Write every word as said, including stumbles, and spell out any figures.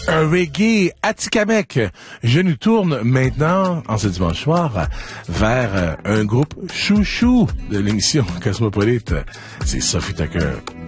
Un reggae Atikamek. Je nous tourne maintenant, en ce dimanche soir, vers un groupe chouchou de l'émission Cosmopolite. C'est Sophie Tucker.